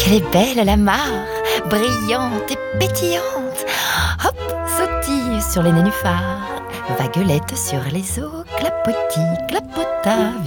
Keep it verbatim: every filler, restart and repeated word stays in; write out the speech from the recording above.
qu'elle est belle la mare, brillante et pétillante. Hop, sautille sur les nénuphars, vaguelette sur les eaux, clapotis, clapota.